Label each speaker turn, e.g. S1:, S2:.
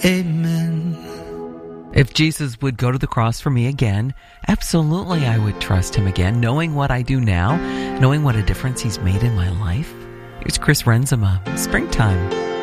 S1: Amen.
S2: If Jesus would go to the cross for me again, absolutely I would trust him again, knowing what I do now, knowing what a difference he's made in my life. Here's Chris Renzema, Springtime.